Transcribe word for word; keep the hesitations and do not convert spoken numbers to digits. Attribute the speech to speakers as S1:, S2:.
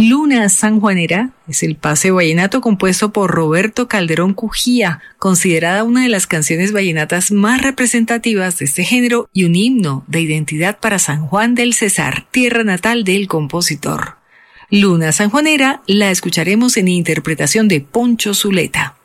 S1: Luna sanjuanera es el paseo vallenato compuesto por Roberto Calderón Cujía, considerada una de las canciones vallenatas más representativas de este género y un himno de identidad para San Juan del Cesar, tierra natal del compositor. Luna sanjuanera la escucharemos en interpretación de Poncho Zuleta.